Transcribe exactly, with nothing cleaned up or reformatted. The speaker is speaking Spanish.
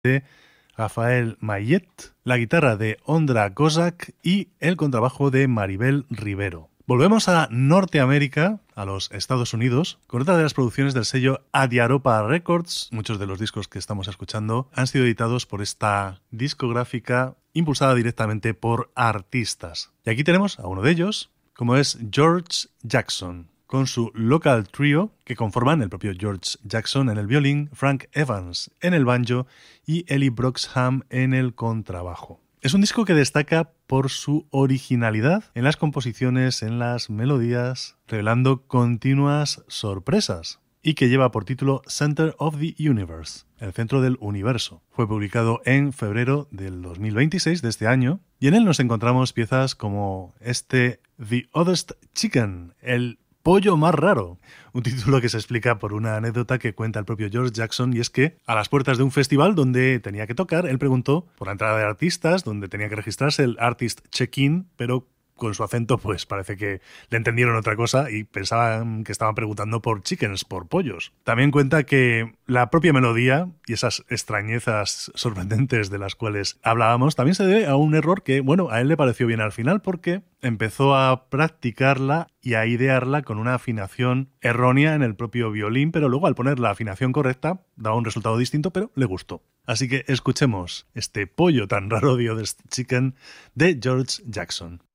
de Rafael Mayet, la guitarra de Ondra Kozak y el contrabajo de Maribel Rivero. Volvemos a Norteamérica, a los Estados Unidos, con otra de las producciones del sello Adiaropa Records. Muchos de los discos que estamos escuchando han sido editados por esta discográfica impulsada directamente por artistas. Y aquí tenemos a uno de ellos, como es George Jackson, con su Local Trio, que conforman el propio George Jackson en el violín, Frank Evans en el banjo y Ellie Broxham en el contrabajo. Es un disco que destaca por su originalidad en las composiciones, en las melodías, revelando continuas sorpresas, y que lleva por título Center of the Universe, el centro del universo. Fue publicado en febrero del dos mil veintiséis de este año, y en él nos encontramos piezas como este The Oddest Chicken, el pollo más raro, un título que se explica por una anécdota que cuenta el propio George Jackson, y es que a las puertas de un festival donde tenía que tocar, él preguntó por la entrada de artistas, donde tenía que registrarse el Artist Check-in, pero con su acento pues parece que le entendieron otra cosa y pensaban que estaban preguntando por chickens, por pollos. También cuenta que la propia melodía y esas extrañezas sorprendentes de las cuales hablábamos también se debe a un error que, bueno, a él le pareció bien al final porque empezó a practicarla y a idearla con una afinación errónea en el propio violín, pero luego al poner la afinación correcta daba un resultado distinto, pero le gustó. Así que escuchemos este pollo tan raro, The Oddest Chicken, de George Jackson.